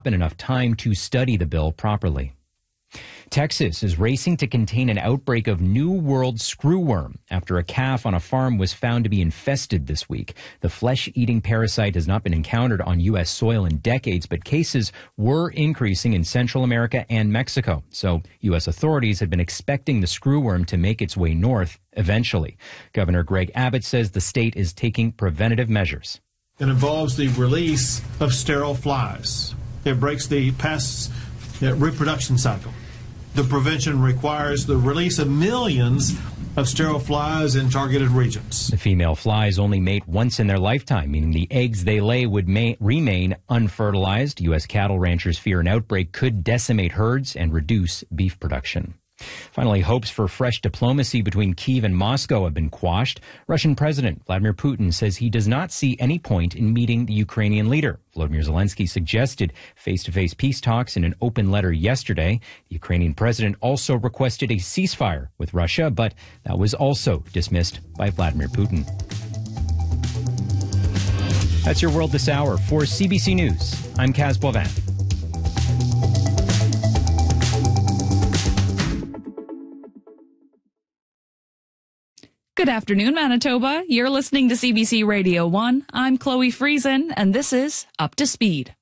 been enough time to study the bill properly. Texas is racing to contain an outbreak of New World screwworm after a calf on a farm was found to be infested this week. The flesh-eating parasite has not been encountered on U.S. soil in decades, but cases were increasing in Central America and Mexico. So U.S. authorities had been expecting the screwworm to make its way north eventually. Governor Greg Abbott says the state is taking preventative measures. It involves the release of sterile flies. It breaks the pest's reproduction cycle. The prevention requires the release of millions of sterile flies in targeted regions. The female flies only mate once in their lifetime, meaning the eggs they lay would remain unfertilized. U.S. cattle ranchers fear an outbreak could decimate herds and reduce beef production. Finally, hopes for fresh diplomacy between Kyiv and Moscow have been quashed. Russian President Vladimir Putin says he does not see any point in meeting the Ukrainian leader. Volodymyr Zelensky suggested face-to-face peace talks in an open letter yesterday. The Ukrainian president also requested a ceasefire with Russia, but that was also dismissed by Vladimir Putin. That's your World This Hour. For CBC News, I'm Kaz Boivin. Good afternoon, Manitoba. You're listening to CBC Radio 1. I'm Chloe Friesen, and this is Up to Speed.